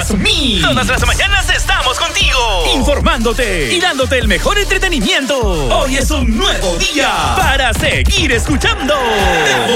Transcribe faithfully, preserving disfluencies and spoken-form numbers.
las mil. Todas las mañanas estamos contigo, informándote y dándote el mejor entretenimiento. Hoy es un nuevo día para seguir escuchando.